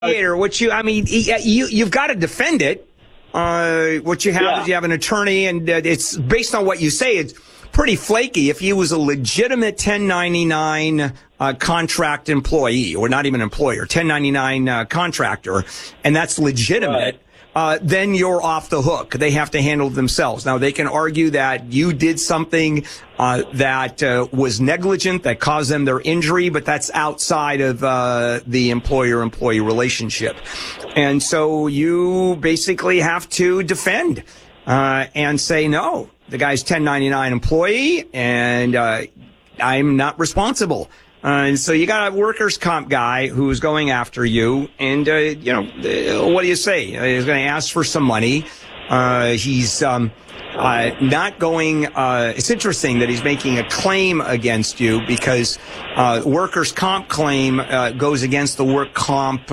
You've got to defend it. What you have is you have an attorney, and it's based on what you say. It's pretty flaky. If he was a legitimate 1099 contract employee, or not even employer, 1099 contractor, and that's legitimate. Then you're off the hook. They have to handle it themselves. Now, they can argue that you did something that was negligent, that caused them their injury, but that's outside of the employer-employee relationship. And so you basically have to defend and say, no, the guy's 1099 employee, and I'm not responsible. And so you got a workers' comp guy who's going after you, and, what do you say? He's going to ask for some money. He's not going, it's interesting that he's making a claim against you, because workers' comp claim goes against the work comp,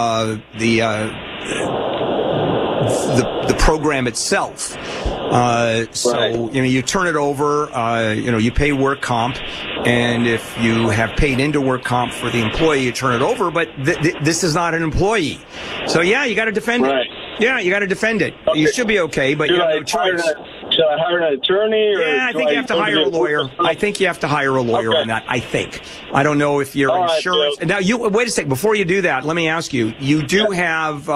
the program itself. You turn it over, you pay work comp, and if you have paid into work comp for the employee, you turn it over, but this is not an employee. So you got to defend it. Yeah, you got to defend it. Okay. You should be okay, but you have no choice. Should I hire an attorney? Or I think you have to hire a lawyer. I think you have to hire a lawyer on that. I think. I don't know if your insurance. Now, wait a second. Before you do that, let me ask you. You do have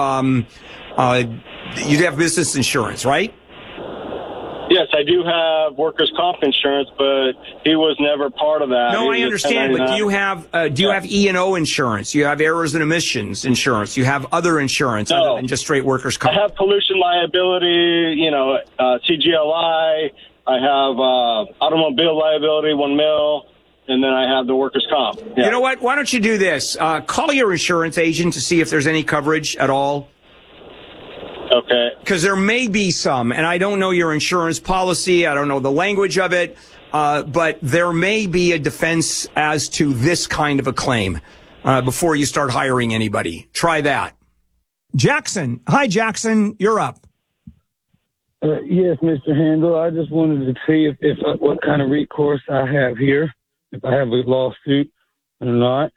business insurance, right? Yes, I do have workers' comp insurance, but he was never part of that. No, I understand, but do you have E&O insurance? You have errors and omissions insurance. You have other insurance other than just straight workers' comp. I have pollution liability, CGLI. I have automobile liability, $1 million, and then I have the workers' comp. Yeah. You know what? Why don't you do this? Call your insurance agent to see if there's any coverage at all. Okay. Because there may be some, and I don't know your insurance policy. I don't know the language of it, but there may be a defense as to this kind of a claim before you start hiring anybody. Try that. Jackson. Hi, Jackson. You're up. Yes, Mr. Handel. I just wanted to see if what kind of recourse I have here, if I have a lawsuit or not.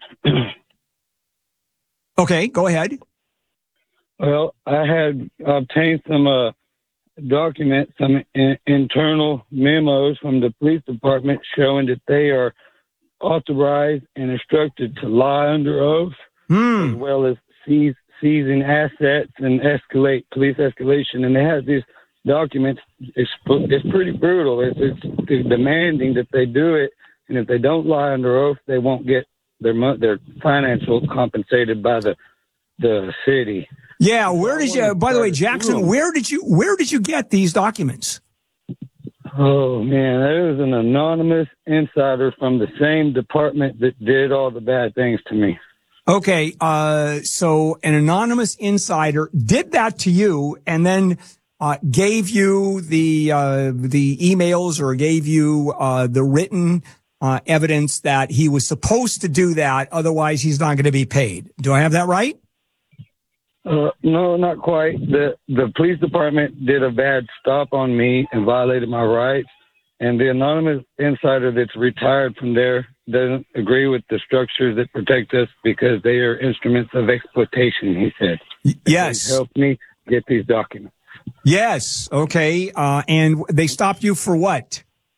Okay, go ahead. Well, I had obtained some documents, some internal memos from the police department showing that they are authorized and instructed to lie under oath, as well as seizing assets and police escalation. And they have these documents. It's pretty brutal. It's demanding that they do it, and if they don't lie under oath, they won't get their financial compensated by the city. Yeah, where did you? By the way, Jackson, where did you get these documents? Oh man, there was an anonymous insider from the same department that did all the bad things to me. Okay, so an anonymous insider did that to you, and then gave you the emails, or gave you the written evidence that he was supposed to do that. Otherwise, he's not going to be paid. Do I have that right? No, not quite. The police department did a bad stop on me and violated my rights. And the anonymous insider that's retired from there doesn't agree with the structures that protect us because they are instruments of exploitation, he said. Yes. Help me get these documents. Yes. Okay. And they stopped you for what?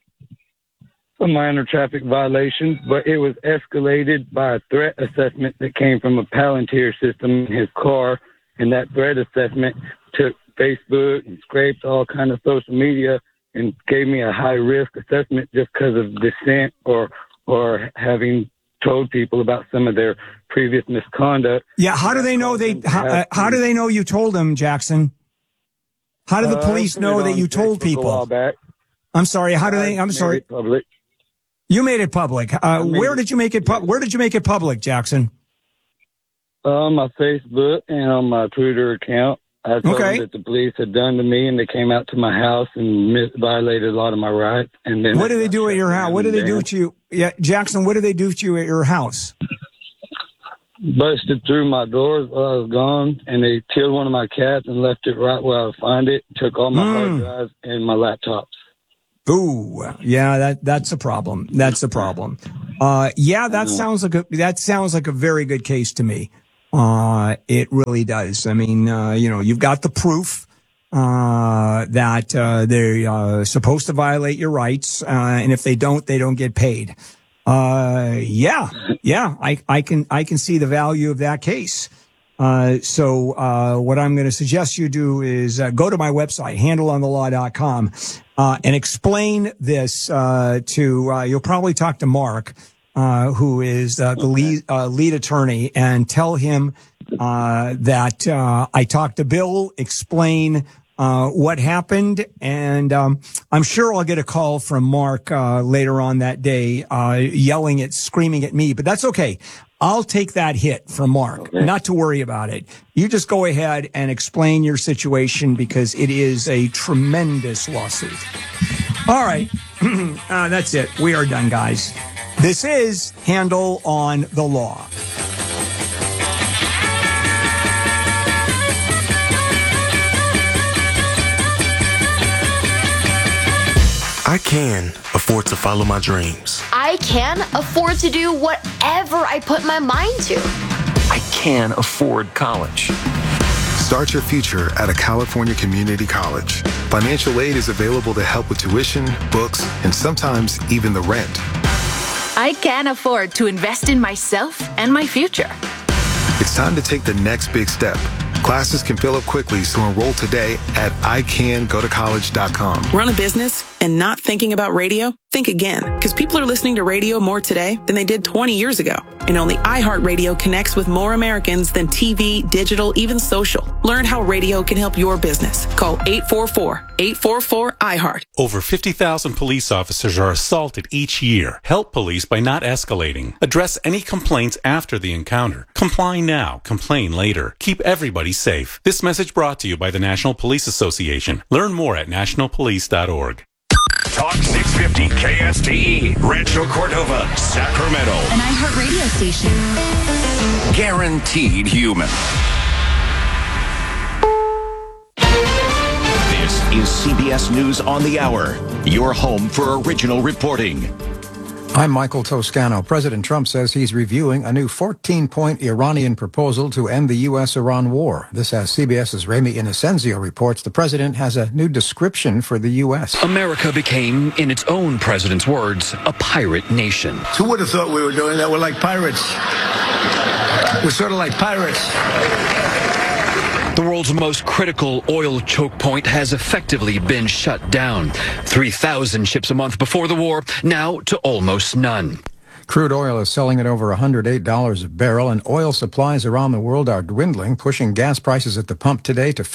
A minor traffic violation, but it was escalated by a threat assessment that came from a Palantir system in his car. And that threat assessment took Facebook and scraped all kind of social media and gave me a high risk assessment just because of dissent or having told people about some of their previous misconduct. Yeah. How do they know how do they know you told them, Jackson? How do the police know that you told people? I'm sorry. How do they? I'm sorry. Public. You made it public. Where did you make it? Where did you make it public, Jackson? On my Facebook and on my Twitter account. I told them that the police had done to me, and they came out to my house and violated a lot of my rights. And then what did they do at your house? What did they do to you? Yeah, Jackson, what did they do to you at your house? Busted through my doors while I was gone, and they killed one of my cats and left it right where I would find it. Took all my hard drives and my laptops. Ooh, yeah, that's a problem. That's a problem. Yeah, that sounds like a very good case to me. It really does. I mean, you've got the proof that they're supposed to violate your rights, and if they don't get paid. I can see the value of that case. So what I'm going to suggest you do is go to my website, handleonthelaw.com, and explain this you'll probably talk to Mark, who is the lead attorney, and tell him that I talked to Bill, explain what happened, and I'm sure I'll get a call from Mark later on that day, screaming at me, but that's okay. I'll take that hit from Mark. Okay. Not to worry about it. You just go ahead and explain your situation, because it is a tremendous lawsuit. All right. That's it. We are done, guys. This is Handle on the Law. I can afford to follow my dreams. I can afford to do whatever I put my mind to. I can afford college. Start your future at a California community college. Financial aid is available to help with tuition, books, and sometimes even the rent. I can afford to invest in myself and my future. It's time to take the next big step. Classes can fill up quickly, so enroll today at icangotocollege.com. Run a business and not thinking about radio? Think again, because people are listening to radio more today than they did 20 years ago. And only iHeartRadio connects with more Americans than TV, digital, even social. Learn how radio can help your business. Call 844-844-iHeart. Over 50,000 police officers are assaulted each year. Help police by not escalating. Address any complaints after the encounter. Comply now, complain later. Keep everybody safe. This message brought to you by the National Police Association. Learn more at nationalpolice.org. Talk 650 KSTE, Rancho Cordova, Sacramento. An iHeart radio station. Guaranteed human. This is CBS News on the Hour, your home for original reporting. I'm Michael Toscano. President Trump says he's reviewing a new 14-point Iranian proposal to end the U.S.-Iran war. This, as CBS's Ramy Inocencio reports, the president has a new description for the U.S. America became, in its own president's words, a pirate nation. Who would have thought we were doing that? We're like pirates. We're sort of like pirates. The world's most critical oil choke point has effectively been shut down. 3,000 ships a month before the war, now to almost none. Crude oil is selling at over $108 a barrel, and oil supplies around the world are dwindling, pushing gas prices at the pump today to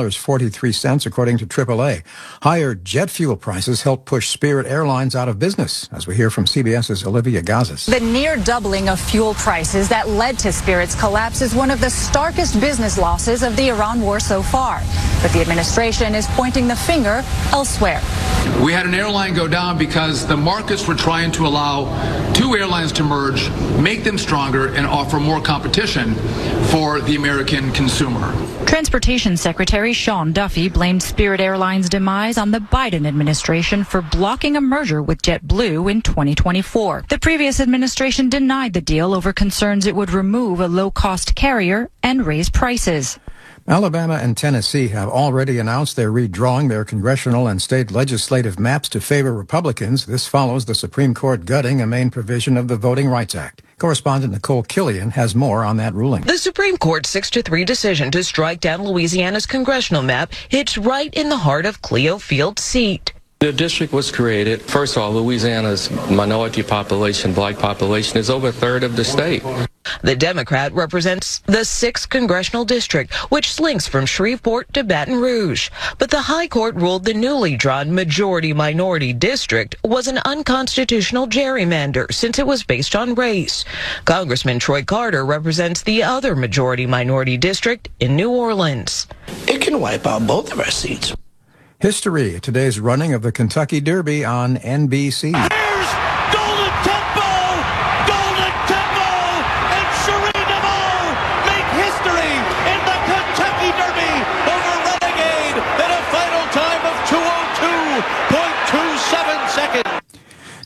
$4.43, according to AAA. Higher jet fuel prices help push Spirit Airlines out of business, as we hear from CBS's Olivia Gazis. The near doubling of fuel prices that led to Spirit's collapse is one of the starkest business losses of the Iran war so far. But the administration is pointing the finger elsewhere. We had an airline go down because the markets were trying to allow two airlines to merge, make them stronger, and offer more competition for the American consumer. Transportation Secretary Sean Duffy blamed Spirit Airlines' demise on the Biden administration for blocking a merger with JetBlue in 2024. The previous administration denied the deal over concerns it would remove a low-cost carrier and raise prices. Alabama and Tennessee have already announced they're redrawing their congressional and state legislative maps to favor Republicans. This follows the Supreme Court gutting a main provision of the Voting Rights Act. Correspondent Nicole Killian has more on that ruling. The Supreme Court's 6-3 decision to strike down Louisiana's congressional map hits right in the heart of Cleo Field's seat. The district was created. First of all, Louisiana's minority population, black population, is over a third of the state. The Democrat represents the 6th congressional district, which slinks from Shreveport to Baton Rouge. But the High Court ruled the newly drawn majority-minority district was an unconstitutional gerrymander since it was based on race. Congressman Troy Carter represents the other majority-minority district in New Orleans. It can wipe out both of our seats. History, today's running of the Kentucky Derby on NBC. Here's Golden Temple! Golden Temple! And Cherie DeVos make history in the Kentucky Derby over Renegade in a final time of 2:02.27 seconds.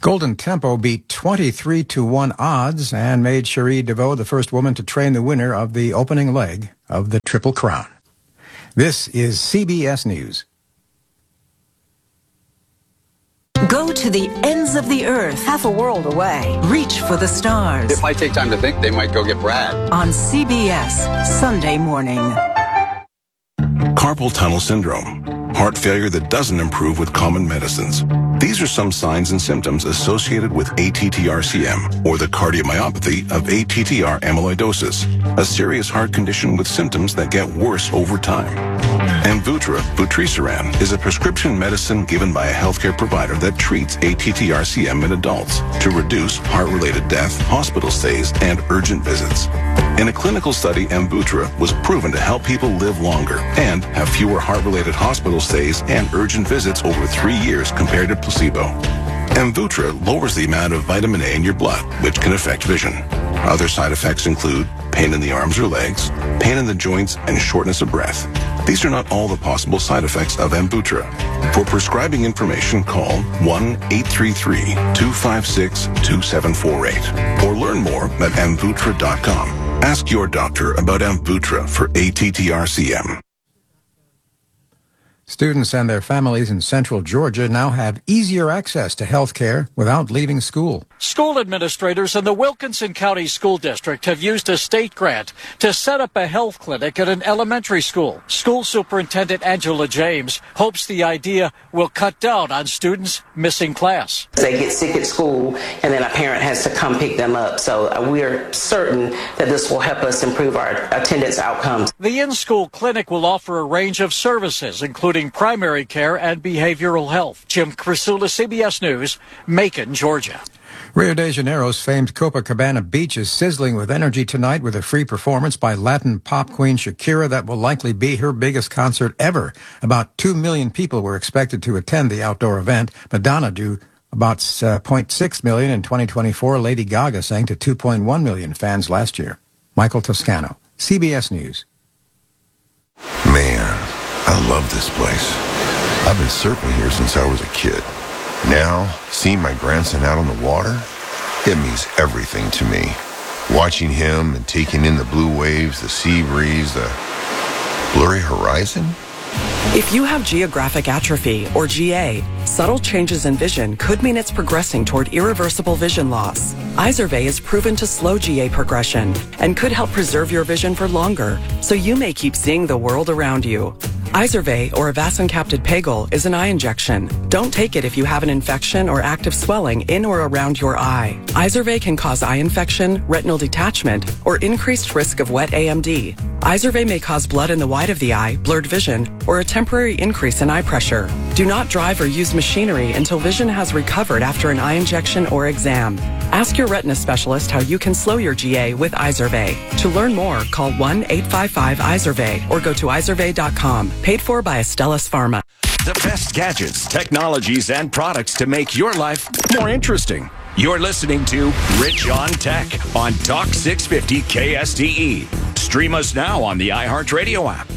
Golden Tempo beat 23-1 odds and made Cherie DeVaux the first woman to train the winner of the opening leg of the Triple Crown. This is CBS News. Go to the ends of the earth, half a world away. Reach for the stars. If I take time to think, they might go get Brad. On CBS, Sunday morning. Carpal tunnel syndrome. Heart failure that doesn't improve with common medicines. These are some signs and symptoms associated with ATTR-CM, or the cardiomyopathy of ATTR amyloidosis, a serious heart condition with symptoms that get worse over time. Amvuttra, vutrisiran, is a prescription medicine given by a healthcare provider that treats ATTR-CM in adults to reduce heart-related death, hospital stays, and urgent visits. In a clinical study, Amvuttra was proven to help people live longer and have fewer heart-related hospital stays and urgent visits over 3 years compared to placebo. Amvuttra lowers the amount of vitamin A in your blood, which can affect vision. Other side effects include pain in the arms or legs, pain in the joints, and shortness of breath. These are not all the possible side effects of Amvuttra. For prescribing information, call 1-833-256-2748 or learn more at amvuttra.com. Ask your doctor about Amvuttra for ATTR-CM. Students and their families in central Georgia now have easier access to health care without leaving school. School administrators in the Wilkinson County School District have used a state grant to set up a health clinic at an elementary school. School Superintendent Angela James hopes the idea will cut down on students missing class. They get sick at school and then a parent has to come pick them up. So we're certain that this will help us improve our attendance outcomes. The in-school clinic will offer a range of services, including primary care and behavioral health. Jim Crisula, CBS News, Macon, Georgia. Rio de Janeiro's famed Copacabana beach is sizzling with energy tonight with a free performance by Latin pop queen Shakira that will likely be her biggest concert ever. About 2 million people were expected to attend the outdoor event. Madonna drew about 0.6 million in 2024. Lady Gaga sang to 2.1 million fans last year. Michael Toscano, CBS News. Man, I love this place. I've been surfing here since I was a kid. Now, seeing my grandson out on the water, it means everything to me. Watching him and taking in the blue waves, the sea breeze, the blurry horizon. If you have geographic atrophy, or GA, subtle changes in vision could mean it's progressing toward irreversible vision loss. Izervay is proven to slow GA progression and could help preserve your vision for longer, so you may keep seeing the world around you. Izervay, or avacincaptad pegol, is an eye injection. Don't take it if you have an infection or active swelling in or around your eye. Izervay can cause eye infection, retinal detachment, or increased risk of wet AMD. Izervay may cause blood in the white of the eye, blurred vision, or a temporary increase in eye pressure. Do not drive or use machinery until vision has recovered after an eye injection or exam. Ask your retina specialist how you can slow your GA with Izervay. To learn more, call 1-855-IZERVAY or go to izervay.com. Paid for by Astellas Pharma. The best gadgets, technologies, and products to make your life more interesting. You're listening to Rich on Tech on Talk 650 KSTE. Stream us now on the iHeartRadio app.